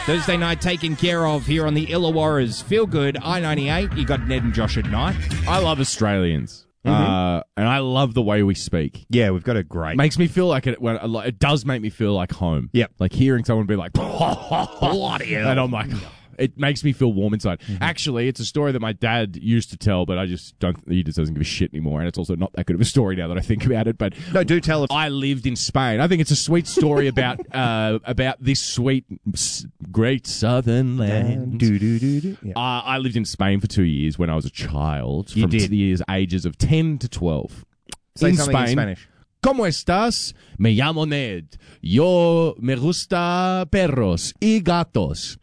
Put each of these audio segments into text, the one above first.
Thursday night taken care of here on the Illawarra's Feel Good I-98. You got Ned and Josh at night. I love Australians. And I love the way we speak. Yeah, we've got a great... Makes me feel like it does make me feel like home. Yep. Like hearing someone be like, bloody hell. And I'm like, it makes me feel warm inside. Actually, it's a story that my dad used to tell, but I just don't, he just doesn't give a shit anymore. And it's also not that good of a story now that I think about it. But No, do tell us. I lived in Spain. I think it's a sweet story about this sweet, great southern land. Yeah. I lived in Spain for 2 years when I was a child. You from did. the ages of 10 to 12. Say in something in Spain. Spanish. ¿Cómo estás? Me llamo Ned. Yo me gusta perros y gatos.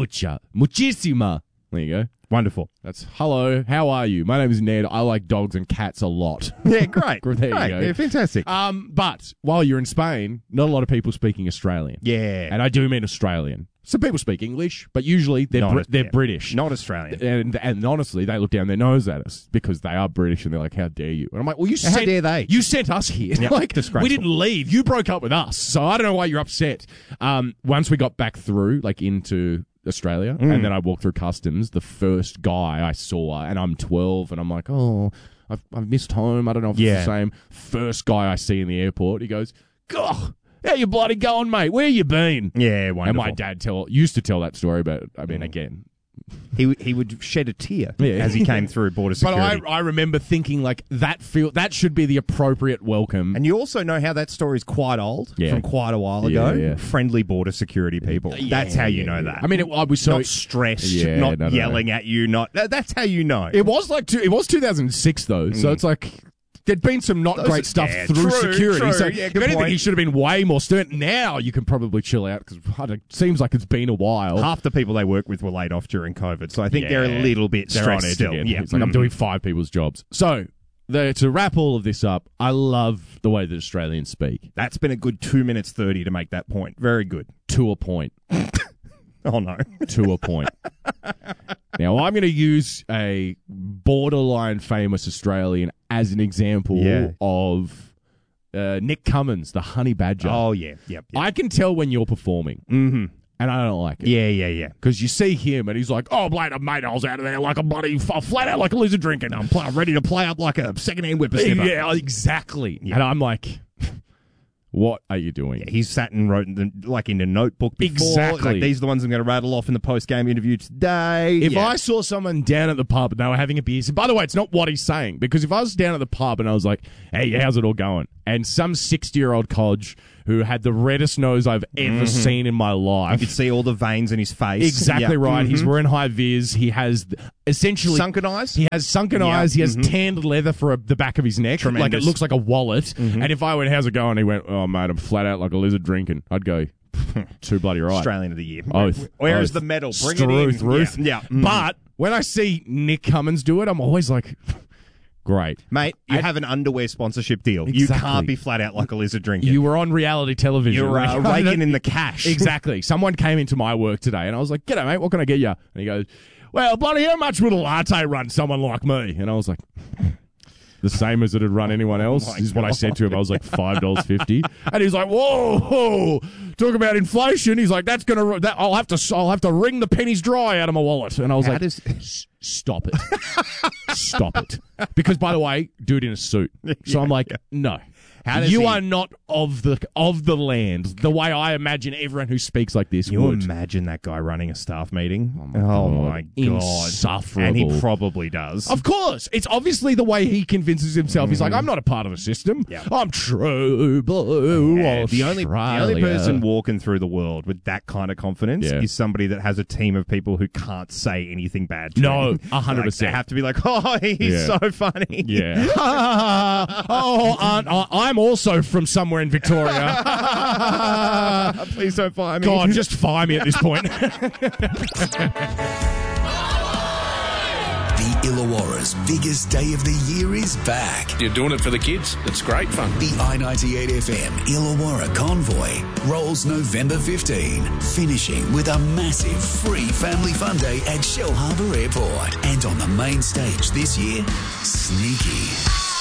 Muchísima. There you go. Wonderful. That's hello. How are you? My name is Ned. I like dogs and cats a lot. Yeah, great. There you Great. go. Yeah, fantastic. But while you're in Spain, not a lot of people speaking Australian. Yeah. And I do mean Australian. Some people speak English, but usually they're British. Not Australian. And honestly, they look down their nose at us because they are British and they're like, how dare you? And I'm like, well, How dare they? You sent us here. Yep, Like, disgraceful. we didn't leave. You broke up with us. So I don't know why you're upset. Once we got back through, like into Australia, and then I walked through customs, the first guy I saw, and I'm 12, and I'm like, oh, I've missed home. I don't know if it's the same. First guy I see in the airport, he goes, God, how you bloody going, mate? Where you been? Yeah, wonderful. And my dad used to tell that story, but I mean, again. He would shed a tear Yeah. as he came through border security. But I remember thinking, like, that should be the appropriate welcome. And you also know how that story's quite old, Yeah. from quite a while ago. Yeah. Friendly border security people. That's how you know that. I mean, I was so... not stressed, Yeah, not no. yelling at you, that's how you know. It was 2006, though, so it's like... There'd been some not great stuff through true, security. true. So, Yeah, if good anything, point. he should have been way more stern. Now you can probably chill out because it seems like it's been a while. Half the people they work with were laid off during COVID, so I think they're a Yeah. little bit They're stressed on edge still. again. Yeah. It's like I'm doing 5 people's jobs. So, to wrap all of this up, I love the way that Australians speak. That's been a good 2 minutes 30 to make that point. Very good. To a point. Oh, no. To a point. Now, I'm going to use a borderline famous Australian as an example of Nick Cummins, the honey badger. Oh, yeah. Yep. I can tell when you're performing, and I don't like it. Yeah. Because you see him, and he's like, oh, mate, I was out of there like a bloody, flat out like a lizard drinking. I'm ready to play up like a second-hand whippersnapper. Yeah, exactly. Yeah. And I'm like... What are you doing? Yeah, he's sat and wrote them like in a notebook before. Exactly. Like, these are the ones I'm going to rattle off in the post-game interview today. If I saw someone down at the pub and they were having a beer, by the way, it's not what he's saying, because if I was down at the pub and I was like, hey, how's it all going? And some 60-year-old codge who had the reddest nose I've ever seen in my life. You could see all the veins in his face. Exactly Yeah. right. He's wearing high vis. He has essentially... Sunken eyes? He has sunken eyes. He has tanned leather for the back of his neck. Tremendous. Like it looks like a wallet. And if I went, how's it going? He went, oh, mate, I'm flat out like a lizard drinking. I'd go, too bloody right. Australian of the Year. Oath. Where is Oath. the medal? Bring it in. Ruth. Yeah. But when I see Nick Cummins do it, I'm always like, great. Mate, you have an underwear sponsorship deal. You Exactly. can't be flat out like a lizard drinker. You were on reality television. You're raking in the cash. Exactly. Someone came into my work today and I was like, g'day, mate, what can I get you? And he goes, well, bloody, how much would a latte run someone like me? And I was like... The same as it had run anyone else is what I said to him. I was like $5.50, and he's like, "Whoa, talk about inflation." He's like, "That's gonna, I'll have to wring the pennies dry out of my wallet." And I was How like, does- "Stop it, stop it!" Because by the way, dude in a suit. So I'm like, "No, How does you he- are not of the land the way I imagine everyone who speaks like this You would." imagine that guy running a staff meeting? Oh my God. Insufferable. And he probably does. Of course. It's obviously the way he convinces himself. He's like, I'm not a part of the system. Yeah. I'm true blue Yeah, the only Australia." person walking through the world with that kind of confidence Yeah. is somebody that has a team of people who can't say anything bad to No, him. 100%. Like, they have to be like, oh, he's Yeah. so funny. Yeah. Oh, I'm also from somewhere in Victoria. Please don't fire me. God, just fire me at this point. The Illawarra's biggest day of the year is back. You're doing it for the kids. It's great fun. The I-98 FM Illawarra Convoy rolls November 15, finishing with a massive free family fun day at Shell Harbour Airport. And on the main stage this year, Sneaky,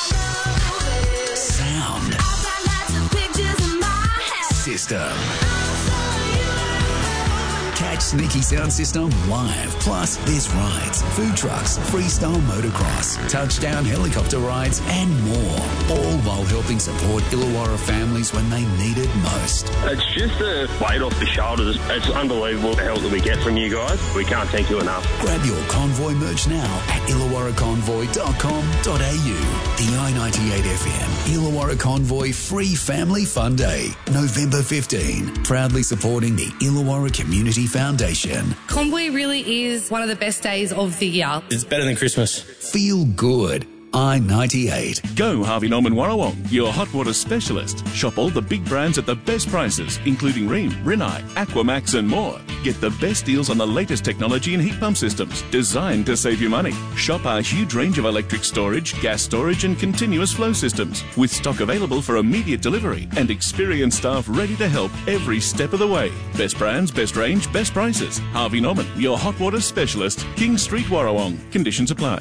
Sound, System, Sneaky sound system live. Plus, there's rides, food trucks, freestyle motocross, touchdown helicopter rides, and more. All while helping support Illawarra families when they need it most. It's just a weight off the shoulders. It's unbelievable the help that we get from you guys. We can't thank you enough. Grab your Convoy merch now at illawarraconvoy.com.au. The I-98 FM Illawarra Convoy Free Family Fun Day, November 15. Proudly supporting the Illawarra Community Foundation. Convoy really is one of the best days of the year. It's better than Christmas. Feel good. I-98. Go Harvey Norman Warrawong, your hot water specialist. Shop all the big brands at the best prices, including Rheem, Rinnai, Aquamax and more. Get the best deals on the latest technology and heat pump systems, designed to save you money. Shop our huge range of electric storage, gas storage and continuous flow systems, with stock available for immediate delivery and experienced staff ready to help every step of the way. Best brands, best range, best prices. Harvey Norman, your hot water specialist. King Street, Warrawong. Conditions apply.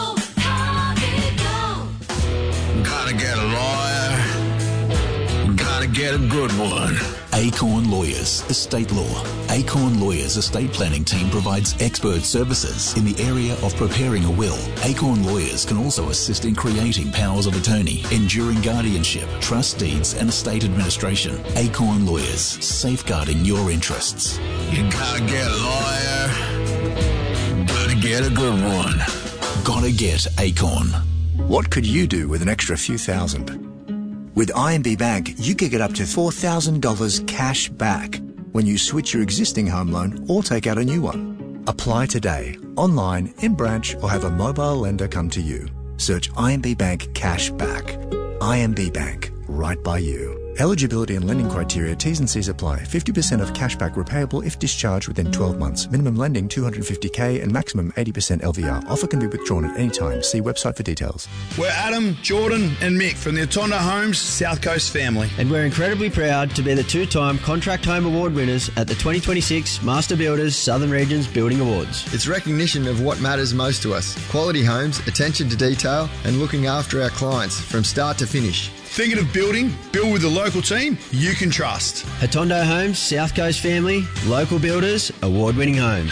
Gotta get a lawyer. Gotta get a good one. Acorn Lawyers, Estate Law. Acorn Lawyers Estate Planning Team provides expert services in the area of preparing a will. Acorn Lawyers can also assist in creating powers of attorney, enduring guardianship, trust deeds and estate administration. Acorn Lawyers, safeguarding your interests. You gotta get a lawyer. Gotta get a good one. Gotta get Acorn. What could you do with an extra few thousand? With IMB Bank, you could get up to $4,000 cash back when you switch your existing home loan or take out a new one. Apply today, online, in branch, or have a mobile lender come to you. Search IMB Bank Cash Back. IMB Bank, right by you. Eligibility and lending criteria, T's and C's apply. 50% of cashback repayable if discharged within 12 months. Minimum lending $250K and maximum 80% LVR. Offer can be withdrawn at any time. See website for details. We're Adam, Jordan and Mick from the Atondo Homes South Coast family. And we're incredibly proud to be the two-time Contract Home Award winners at the 2026 Master Builders Southern Regions Building Awards. It's recognition of what matters most to us. Quality homes, attention to detail and looking after our clients from start to finish. Thinking of building? Build with the local team you can trust. Atondo Homes, South Coast family, local builders, award-winning homes.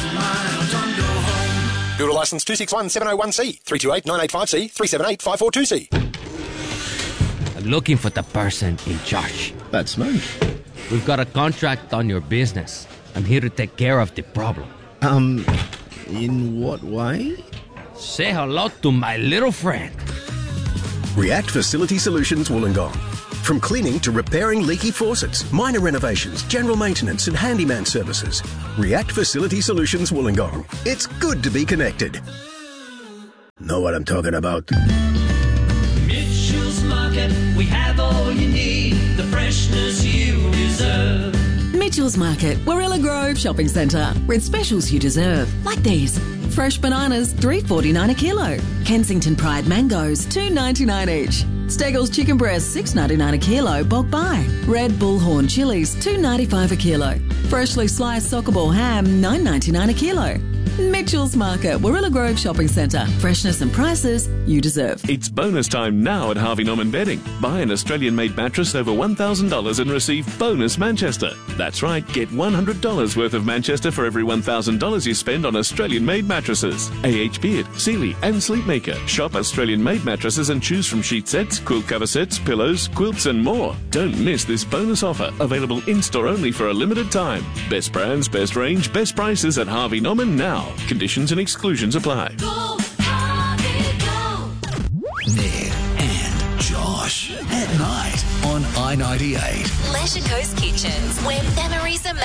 Builder licence 261701C, 328-985C, 378-542C. I'm looking for the person in charge. That's me. We've got a contract on your business. I'm here to take care of the problem. In what way? Say hello to my little friend. React Facility Solutions Wollongong. From cleaning to repairing leaky faucets, minor renovations, general maintenance and handyman services. React Facility Solutions Wollongong. It's good to be connected. Know what I'm talking about? Mitchell's Market, we have all you need, the freshness you deserve. Mitchell's Market, Warilla Grove Shopping Centre, with specials you deserve, like these. Fresh bananas, $3.49 a kilo. Kensington Pride mangoes, $2.99 each. Steggles chicken breasts, $6.99 a kilo, bulk buy. Red Bullhorn chilies, $2.95 a kilo. Freshly sliced soccer ball ham, $9.99 a kilo. Mitchell's Market, Warilla Grove Shopping Centre. Freshness and prices you deserve. It's bonus time now at Harvey Norman Bedding. Buy an Australian-made mattress over $1,000 and receive bonus Manchester. That's right, get $100 worth of Manchester for every $1,000 you spend on Australian-made mattresses. AH Beard, Sealy and Sleepmaker. Shop Australian-made mattresses and choose from sheet sets, quilt cover sets, pillows, quilts and more. Don't miss this bonus offer, available in-store only for a limited time. Best brands, best range, best prices at Harvey Norman now. Conditions and exclusions apply. Ned and Josh at night on I-98. Leisure Coast Kitchens, where memories are made.